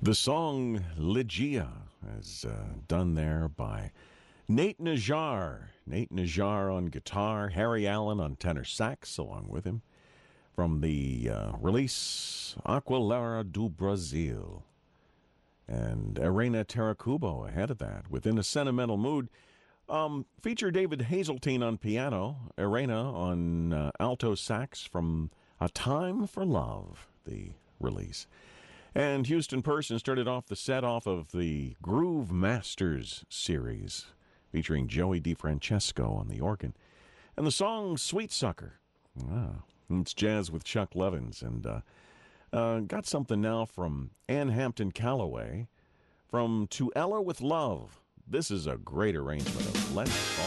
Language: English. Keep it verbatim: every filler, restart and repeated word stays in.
The song Ligeia is uh, done there by Nate Najar. Nate Najar on guitar, Harry Allen on tenor sax along with him. From the uh, release Aquilera do Brasil. And Arena Terracubo ahead of that. Within a Sentimental Mood. Um, feature David Hazeltine on piano, Arena on uh, alto sax from A Time for Love, the release. And Houston Person started off the set off of the Groove Masters series, featuring Joey DeFrancesco on the organ. And the song Sweet Sucker. Wow. It's jazz with Chuck Levins. And uh, uh, got something now from Ann Hampton Calloway from To Ella with Love. This is a great arrangement of Let's Fall.